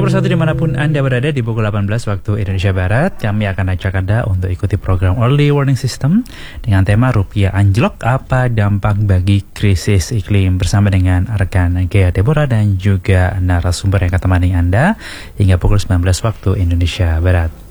bersatu dimanapun Anda berada di pukul 18 waktu Indonesia Barat. Kami akan ajak Anda untuk ikuti program Early Warning System dengan tema Rupiah Anjlok, apa dampak bagi krisis iklim, bersama dengan rekan Gea Deborah dan juga narasumber yang akan temani Anda hingga pukul 19 waktu Indonesia Barat.